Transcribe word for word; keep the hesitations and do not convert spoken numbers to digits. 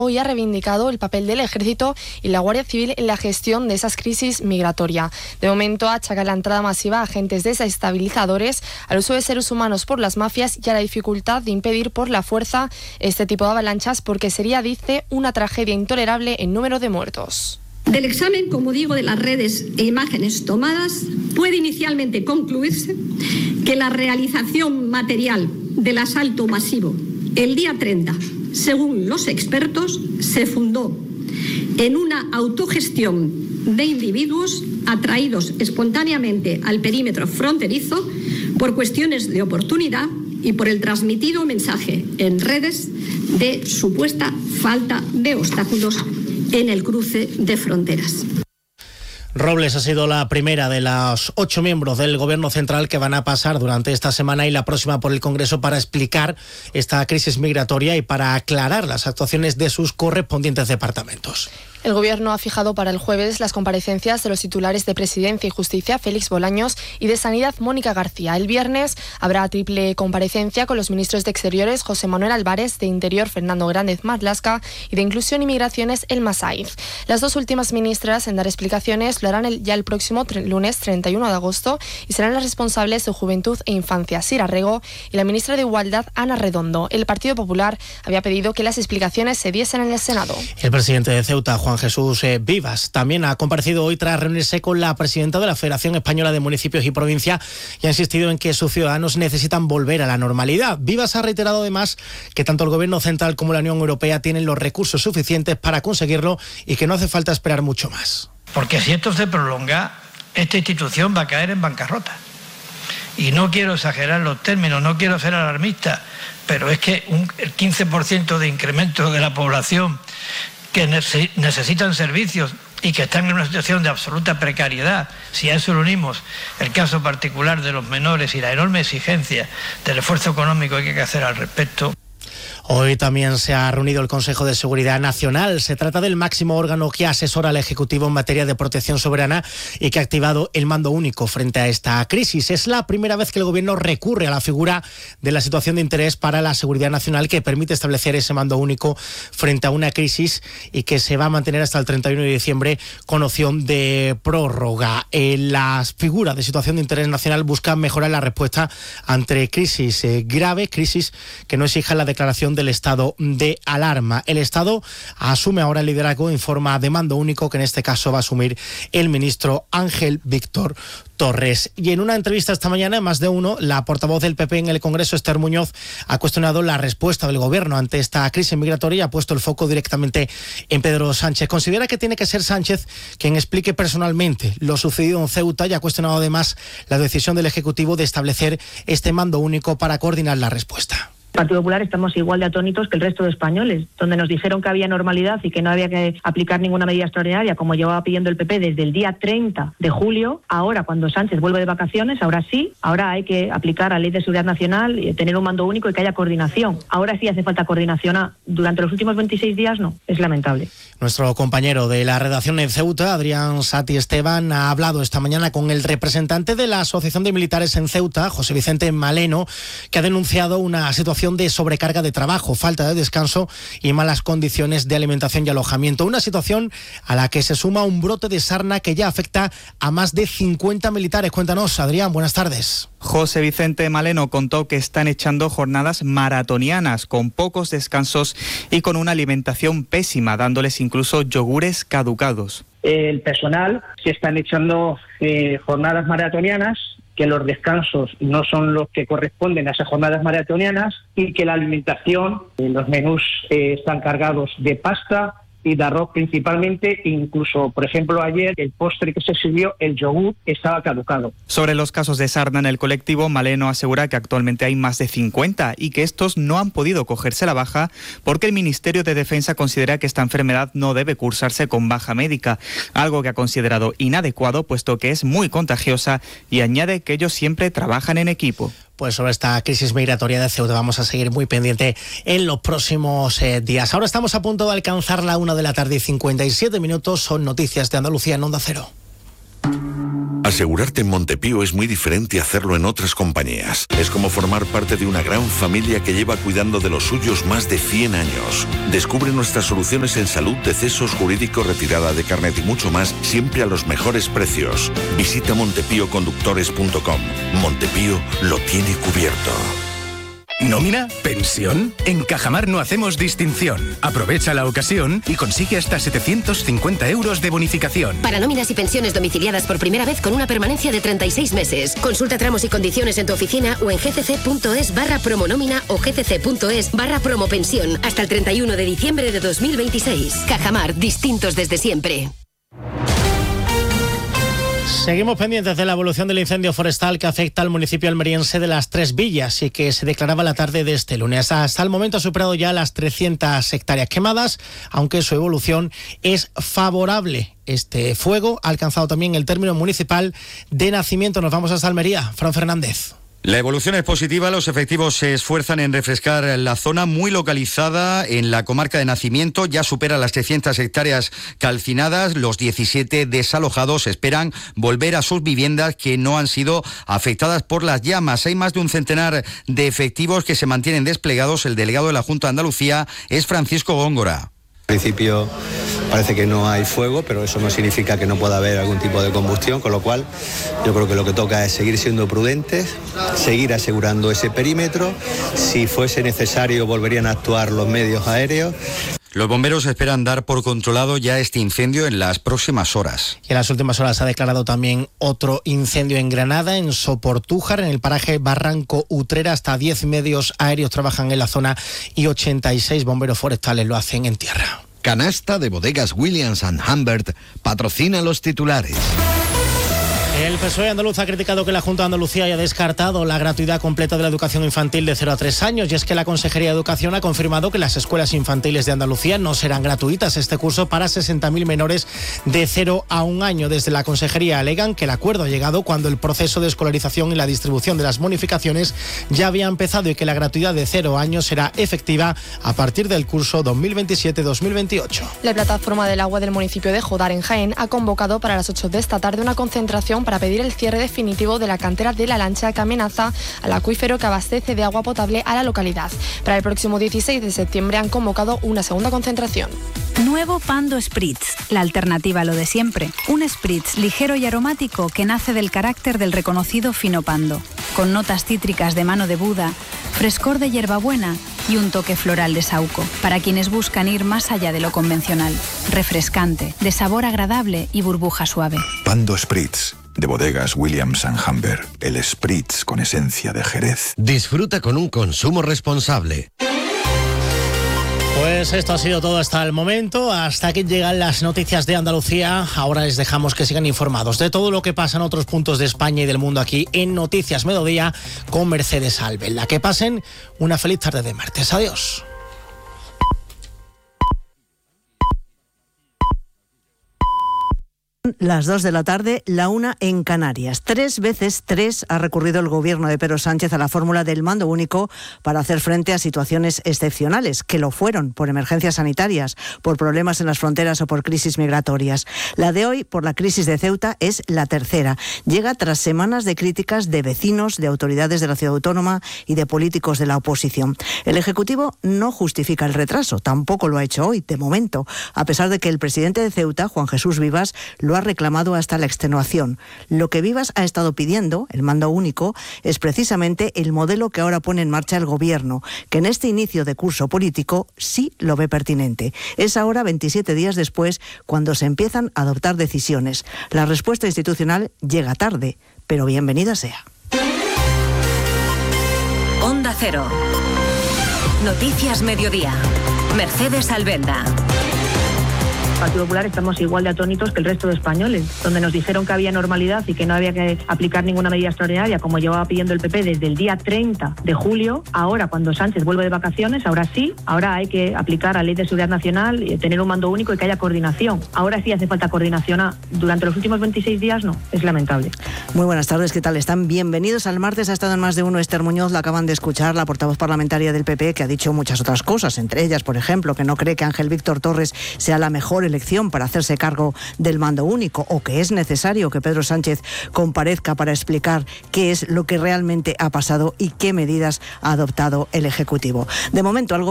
Hoy ha reivindicado el papel del Ejército y la Guardia Civil en la gestión de esas crisis migratorias. De momento achaca la entrada masiva a agentes desestabilizadores, al uso de seres humanos por las mafias y a la dificultad de impedir por la fuerza este tipo de avalanchas porque sería, dice, una tragedia intolerable en número de muertos. Del examen, como digo, de las redes e imágenes tomadas, puede inicialmente concluirse que la realización material del asalto masivo el día treinta, según los expertos, se fundó en una autogestión de individuos atraídos espontáneamente al perímetro fronterizo por cuestiones de oportunidad y por el transmitido mensaje en redes de supuesta falta de obstáculos en el cruce de fronteras. Robles ha sido la primera de los ocho miembros del Gobierno central que van a pasar durante esta semana y la próxima por el Congreso para explicar esta crisis migratoria y para aclarar las actuaciones de sus correspondientes departamentos. El Gobierno ha fijado para el jueves las comparecencias de los titulares de Presidencia y Justicia, Félix Bolaños, y de Sanidad, Mónica García. El viernes habrá triple comparecencia con los ministros de Exteriores, José Manuel Álvarez, de Interior, Fernando Grandez Marlaska, y de Inclusión y Migraciones, Elma Saiz. Las dos últimas ministras en dar explicaciones lo harán el, ya el próximo tre- lunes treinta y uno de agosto y serán las responsables de Juventud e Infancia, Sira Rego, y la ministra de Igualdad, Ana Redondo. El Partido Popular había pedido que las explicaciones se diesen en el Senado. El presidente de Ceuta, Juan Juan Jesús eh, Vivas, también ha comparecido hoy tras reunirse con la presidenta de la Federación Española de Municipios y Provincia y ha insistido en que sus ciudadanos necesitan volver a la normalidad. Vivas ha reiterado además que tanto el Gobierno central como la Unión Europea tienen los recursos suficientes para conseguirlo y que no hace falta esperar mucho más. Porque si esto se prolonga, esta institución va a caer en bancarrota. Y no quiero exagerar los términos, no quiero ser alarmista, pero es que un, el quince por ciento de incremento de la población que necesitan servicios y que están en una situación de absoluta precariedad, si a eso le unimos el caso particular de los menores y la enorme exigencia del esfuerzo económico que hay que hacer al respecto. Hoy también se ha reunido el Consejo de Seguridad Nacional. Se trata del máximo órgano que asesora al Ejecutivo en materia de protección soberana y que ha activado el mando único frente a esta crisis. Es la primera vez que el Gobierno recurre a la figura de la situación de interés para la seguridad nacional que permite establecer ese mando único frente a una crisis y que se va a mantener hasta el treinta y uno de diciembre con opción de prórroga. Eh, las figuras de situación de interés nacional buscan mejorar la respuesta ante crisis eh, graves, crisis que no exijan la declaración del estado de alarma. El Estado asume ahora el liderazgo en forma de mando único, que en este caso va a asumir el ministro Ángel Víctor Torres. Y en una entrevista esta mañana, más de uno, la portavoz del P P en el Congreso, Esther Muñoz, ha cuestionado la respuesta del Gobierno ante esta crisis migratoria y ha puesto el foco directamente en Pedro Sánchez. Considera que tiene que ser Sánchez quien explique personalmente lo sucedido en Ceuta y ha cuestionado además la decisión del Ejecutivo de establecer este mando único para coordinar la respuesta. El Partido Popular estamos igual de atónitos que el resto de españoles, donde nos dijeron que había normalidad y que no había que aplicar ninguna medida extraordinaria, como llevaba pidiendo el P P desde el día treinta de julio. Ahora, cuando Sánchez vuelve de vacaciones, ahora sí, ahora hay que aplicar la Ley de Seguridad Nacional, y tener un mando único y que haya coordinación. Ahora sí hace falta coordinación. Durante los últimos veintiséis días no, es lamentable. Nuestro compañero de la redacción en Ceuta, Adrián Sati Esteban, ha hablado esta mañana con el representante de la Asociación de Militares en Ceuta, José Vicente Maleno, que ha denunciado una situación de sobrecarga de trabajo, falta de descanso y malas condiciones de alimentación y alojamiento. Una situación a la que se suma un brote de sarna que ya afecta a más de cincuenta militares. Cuéntanos, Adrián, buenas tardes. José Vicente Maleno contó que están echando jornadas maratonianas con pocos descansos y con una alimentación pésima, dándoles incluso yogures caducados. El personal se están echando eh, jornadas maratonianas, que los descansos no son los que corresponden a esas jornadas maratonianas y que la alimentación, eh, los menús eh, están cargados de pasta y de arroz principalmente, incluso, por ejemplo, ayer el postre que se sirvió, el yogur, estaba caducado. Sobre los casos de sarna en el colectivo, Maleno asegura que actualmente hay más de cincuenta y que estos no han podido cogerse la baja porque el Ministerio de Defensa considera que esta enfermedad no debe cursarse con baja médica, algo que ha considerado inadecuado puesto que es muy contagiosa, y añade que ellos siempre trabajan en equipo. Pues sobre esta crisis migratoria de Ceuta vamos a seguir muy pendiente en los próximos eh, días. Ahora estamos a punto de alcanzar la una de la tarde y cincuenta y siete minutos. Son noticias de Andalucía en Onda Cero. Asegurarte en Montepío es muy diferente a hacerlo en otras compañías. Es como formar parte de una gran familia que lleva cuidando de los suyos más de cien años. Descubre nuestras soluciones en salud, decesos, jurídico, retirada de carnet y mucho más, siempre a los mejores precios. Visita montepío conductores punto com. Montepío lo tiene cubierto. ¿Nómina? ¿Pensión? En Cajamar no hacemos distinción. Aprovecha la ocasión y consigue hasta setecientos cincuenta euros de bonificación. Para nóminas y pensiones domiciliadas por primera vez con una permanencia de treinta y seis meses. Consulta tramos y condiciones en tu oficina o en gcc.es barra promonómina o gcc.es barra promopensión hasta el treinta y uno de diciembre de dos mil veintiséis. Cajamar, distintos desde siempre. Seguimos pendientes de la evolución del incendio forestal que afecta al municipio almeriense de Las Tres Villas y que se declaraba la tarde de este lunes. Hasta el momento ha superado ya las trescientas hectáreas quemadas, aunque su evolución es favorable. Este fuego ha alcanzado también el término municipal de nacimiento. Nos vamos hasta Almería. Fran Fernández. La evolución es positiva, los efectivos se esfuerzan en refrescar la zona muy localizada en la comarca de Nacimiento, ya supera las trescientas hectáreas calcinadas, los diecisiete desalojados esperan volver a sus viviendas que no han sido afectadas por las llamas. Hay más de un centenar de efectivos que se mantienen desplegados, el delegado de la Junta de Andalucía es Francisco Góngora. En principio parece que no hay fuego, pero eso no significa que no pueda haber algún tipo de combustión, con lo cual yo creo que lo que toca es seguir siendo prudentes, seguir asegurando ese perímetro. Si fuese necesario volverían a actuar los medios aéreos. Los bomberos esperan dar por controlado ya este incendio en las próximas horas. Y en las últimas horas se ha declarado también otro incendio en Granada, en Soportújar, en el paraje Barranco Utrera. Hasta diez medios aéreos trabajan en la zona y ochenta y seis bomberos forestales lo hacen en tierra. Canasta de Bodegas Williams and Humbert patrocina los titulares. El P S O E andaluz ha criticado que la Junta de Andalucía haya descartado la gratuidad completa de la educación infantil de cero a tres años, y es que la Consejería de Educación ha confirmado que las escuelas infantiles de Andalucía no serán gratuitas este curso para sesenta mil menores de cero a un año. Desde la Consejería alegan que el acuerdo ha llegado cuando el proceso de escolarización y la distribución de las bonificaciones ya había empezado y que la gratuidad de cero años será efectiva a partir del curso dos mil veintisiete dos mil veintiocho. La Plataforma del Agua del municipio de Jodar, en Jaén, ha convocado para las ocho de esta tarde una concentración para pedir el cierre definitivo de la cantera de La Lancha que amenaza al acuífero que abastece de agua potable a la localidad. Para el próximo dieciséis de septiembre han convocado una segunda concentración. Nuevo Pando Spritz, la alternativa a lo de siempre. Un spritz ligero y aromático que nace del carácter del reconocido fino Pando, con notas cítricas de mano de Buda, frescor de hierbabuena y un toque floral de saúco, para quienes buscan ir más allá de lo convencional. Refrescante, de sabor agradable y burbuja suave. Pando Spritz, de Bodegas Williams and Humbert, el spritz con esencia de Jerez. Disfruta con un consumo responsable. Pues esto ha sido todo hasta el momento. Hasta aquí llegan las noticias de Andalucía. Ahora les dejamos que sigan informados de todo lo que pasa en otros puntos de España y del mundo aquí en Noticias Mediodía con Mercedes Alben. La que pasen una feliz tarde de martes. Adiós. Las dos de la tarde, la una en Canarias. Tres veces tres ha recurrido el gobierno de Pedro Sánchez a la fórmula del mando único para hacer frente a situaciones excepcionales, que lo fueron por emergencias sanitarias, por problemas en las fronteras o por crisis migratorias. La de hoy, por la crisis de Ceuta, es la tercera. Llega tras semanas de críticas de vecinos, de autoridades de la ciudad autónoma y de políticos de la oposición. El Ejecutivo no justifica el retraso, tampoco lo ha hecho hoy, de momento, a pesar de que el presidente de Ceuta, Juan Jesús Vivas, lo ha reclamado hasta la extenuación. Lo que Vivas ha estado pidiendo, el mando único, es precisamente el modelo que ahora pone en marcha el gobierno, que en este inicio de curso político sí lo ve pertinente. Es ahora, veintisiete días después, cuando se empiezan a adoptar decisiones. La respuesta institucional llega tarde, pero bienvenida sea. Onda Cero. Noticias Mediodía. Mercedes Albenda. Partido Popular estamos igual de atónitos que el resto de españoles, donde nos dijeron que había normalidad y que no había que aplicar ninguna medida extraordinaria, como llevaba pidiendo el P P desde el día treinta de julio. Ahora, cuando Sánchez vuelve de vacaciones, ahora sí, ahora hay que aplicar la Ley de Seguridad Nacional, y tener un mando único y que haya coordinación. Ahora sí hace falta coordinación. Durante los últimos veintiséis días no, es lamentable. Muy buenas tardes, ¿qué tal están? Bienvenidos al martes. Ha estado en Más de Uno Esther Muñoz, la acaban de escuchar, la portavoz parlamentaria del P P, que ha dicho muchas otras cosas, entre ellas, por ejemplo, que no cree que Ángel Víctor Torres sea la mejor elección para hacerse cargo del mando único, o que es necesario que Pedro Sánchez comparezca para explicar qué es lo que realmente ha pasado y qué medidas ha adoptado el Ejecutivo. De momento, algo